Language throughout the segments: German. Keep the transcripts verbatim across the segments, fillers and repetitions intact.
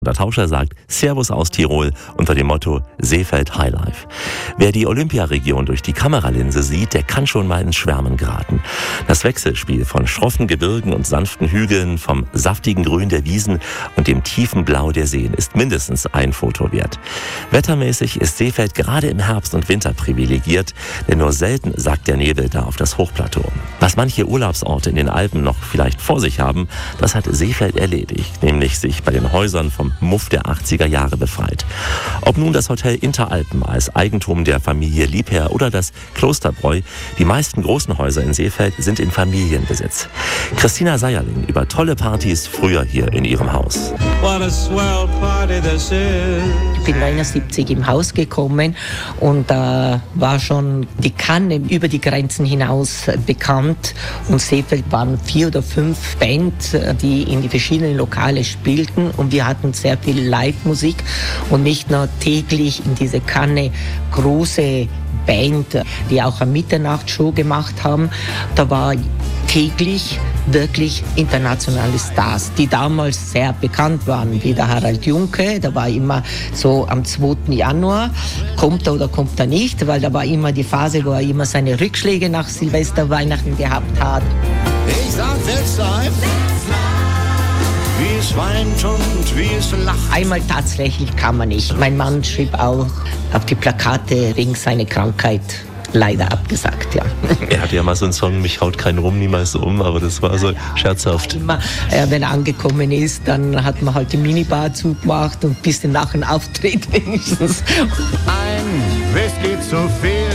Der Tauscher sagt Servus aus Tirol unter dem Motto Seefeld Highlife. Wer die Olympiaregion durch die Kameralinse sieht, der kann schon mal ins Schwärmen geraten. Das Wechselspiel von schroffen Gebirgen und sanften Hügeln, vom saftigen Grün der Wiesen und dem tiefen Blau der Seen ist mindestens ein Foto wert. Wettermäßig ist Seefeld gerade im Herbst und Winter privilegiert, denn nur selten sackt der Nebel da auf das Hochplateau. Was manche Urlaubsorte in den Alpen noch vielleicht vor sich haben, das hat Seefeld erledigt, nämlich sich bei den Häusern vom Muff der achtziger Jahre befreit. Ob nun das Hotel Interalpen als Eigentum der Familie Liebherr oder das Klosterbräu, die meisten großen Häuser in Seefeld sind in Familienbesitz. Christina Seierling über tolle Partys früher hier in ihrem Haus. What a swell party this is. Ich bin neunundsiebzig im Haus gekommen und da äh, war schon die Kanne über die Grenzen hinaus äh, bekannt. Und Seefeld waren vier oder fünf Bands, äh, die in die verschiedenen Lokale spielten. Und wir hatten sehr viel Live-Musik und nicht nur täglich in diese Kanne große Band, die auch eine Mitternachtsshow gemacht haben. Da war täglich wirklich internationale Stars, die damals sehr bekannt waren, wie der Harald Junke. Da war immer so am zweiten Januar, kommt er oder kommt er nicht, weil da war immer die Phase, wo er immer seine Rückschläge nach Silvester, Weihnachten gehabt hat. Ich sag selbst live, wie es weint und wie es lacht. Einmal tatsächlich kam er nicht. Mein Mann schrieb auch auf die Plakate wegen seiner Krankheit leider abgesagt, ja. Er hatte ja mal so einen Song, mich haut kein Rum niemals um, aber das war so scherzhaft. Immer, äh, wenn er angekommen ist, dann hat man halt die Minibar zugemacht und ein bisschen nach dem Auftritt wenigstens. Ein Whisky zu viel,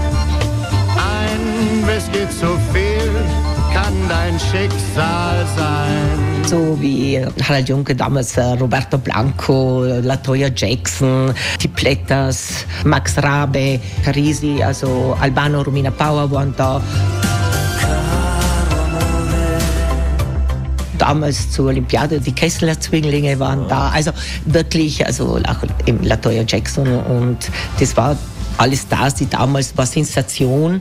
ein Whisky zu viel, kann dein Schicksal sein. So wie Harald Junke damals, äh, Roberto Blanco, Latoya Jackson, die Plätters, Max Rabe, Carisi, also Albano, Romina Power waren da. Damals zur Olympiade, die Kessler Zwillinge waren da, also wirklich, also auch eben Latoya Jackson, und das war alles Stars, die damals war Sensation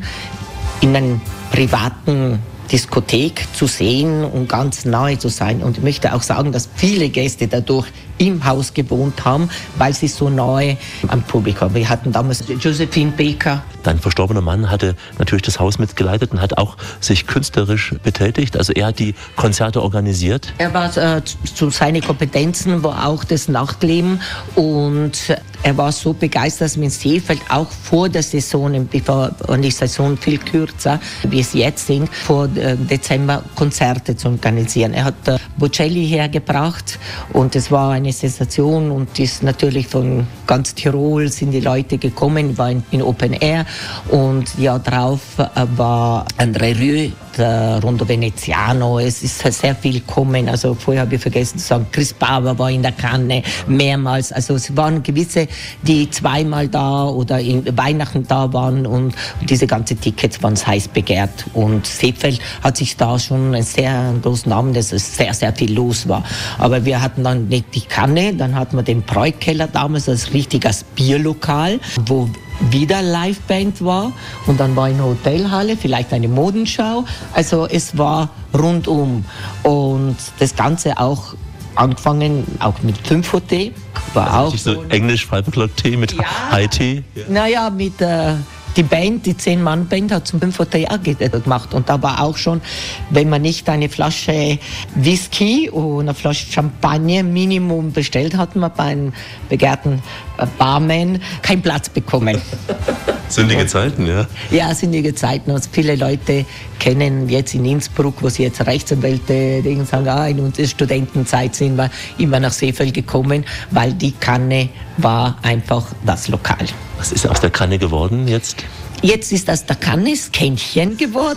in einem privaten Diskothek zu sehen und ganz nahe zu sein. Und ich möchte auch sagen, dass viele Gäste dadurch im Haus gewohnt haben, weil sie so nahe am Publikum waren. Wir hatten damals Josephine Baker. Dein verstorbener Mann hatte natürlich das Haus mitgeleitet und hat auch sich künstlerisch betätigt. Also er hat die Konzerte organisiert. Er war äh, zu seinen Kompetenzen war auch das Nachtleben, und er war so begeistert, dass man in Seefeld auch vor der Saison, bevor die Saison viel kürzer, wie es jetzt sind, vor äh, Dezember Konzerte zu organisieren. Er hat äh, Bocelli hergebracht und es war eine Sensation, und ist natürlich von ganz Tirol sind die Leute gekommen, war in, in Open Air, und ja drauf äh, war André Rieu, der Rondo Veneziano. Es ist sehr viel gekommen. Also vorher habe ich vergessen zu sagen, Chris Bauer war in der Kanne mehrmals. Also es waren gewisse, die zweimal da oder in Weihnachten da waren, und diese ganzen Tickets waren heiß begehrt. Und Seefeld hat sich da schon einen sehr großen Namen, dass es sehr, sehr viel los war. Aber wir hatten dann nicht die Kanne, dann hatten wir den Bräukeller damals als richtiges Bierlokal, wo wieder Liveband war, und dann war eine Hotelhalle, vielleicht eine Modenschau. Also es war rundum, und das Ganze auch angefangen auch mit fünf Tee, war also auch so Englisch Five O'Clock Tee mit ja, High Tea. Ja. Naja, mit äh, die Band, die zehn-Mann-Band hat zum fünf Tee gemacht, und da war auch schon, wenn man nicht eine Flasche Whisky und eine Flasche Champagner Minimum bestellt, hat man bei einem begehrten Barman keinen Platz bekommen. Sündige Zeiten, ja? Ja, sündige Zeiten. Und viele Leute kennen jetzt in Innsbruck, wo sie jetzt Rechtsanwälte sagen, ah, in unserer Studentenzeit sind wir immer nach Seefeld gekommen, weil die Kanne war einfach das Lokal. Was ist aus der Kanne geworden jetzt? Jetzt ist das der Kanne das Kännchen geworden,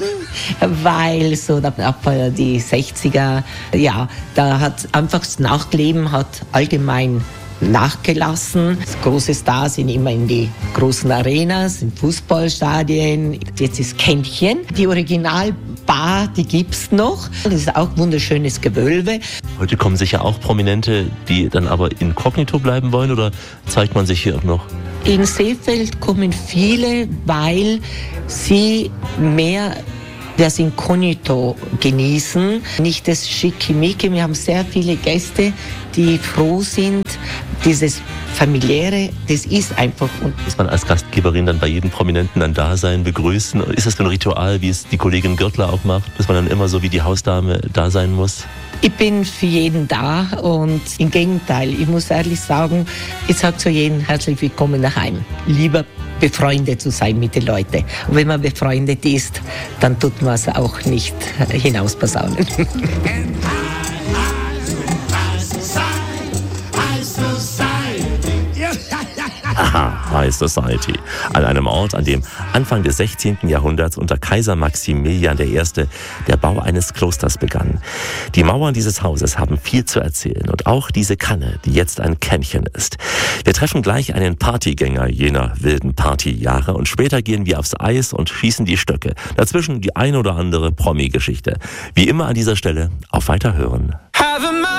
weil so ab die sechziger, ja, da hat einfach das Nachtleben hat allgemein nachgelassen. Große Stars sind immer in die großen Arenas, in Fußballstadien. Jetzt ist Kännchen. Die Originalbar, die gibt's noch. Das ist auch ein wunderschönes Gewölbe. Heute kommen sicher auch Prominente, die dann aber inkognito bleiben wollen, oder zeigt man sich hier auch noch? In Seefeld kommen viele, weil sie mehr das Inkognito genießen, nicht das Schickimicki. Wir haben sehr viele Gäste, die froh sind, dieses Familiäre, das ist einfach. Muss man als Gastgeberin dann bei jedem Prominenten ein Dasein begrüßen? Ist das ein Ritual, wie es die Kollegin Gürtler auch macht, dass man dann immer so wie die Hausdame da sein muss? Ich bin für jeden da und im Gegenteil, ich muss ehrlich sagen, ich sage zu jedem herzlich willkommen nach Heim. Lieber befreundet zu sein mit den Leuten. Und wenn man befreundet ist, dann tut man es auch nicht hinausposaunen. Aha, High Society. An einem Ort, an dem Anfang des sechzehnten Jahrhunderts unter Kaiser Maximilian der Erste der Bau eines Klosters begann. Die Mauern dieses Hauses haben viel zu erzählen und auch diese Kanne, die jetzt ein Kännchen ist. Wir treffen gleich einen Partygänger jener wilden Partyjahre und später gehen wir aufs Eis und schießen die Stöcke. Dazwischen die ein oder andere Promi-Geschichte. Wie immer an dieser Stelle auf Weiterhören.